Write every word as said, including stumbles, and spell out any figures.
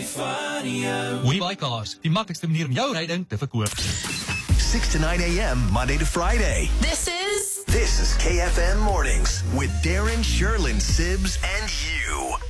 Hoenie by Cars, die maklikste manier om jou ryding te verkoop. six to nine a.m. Monday to Friday. This is... This is K F M Mornings with Darren, Sherlyn, Sibbs, and you.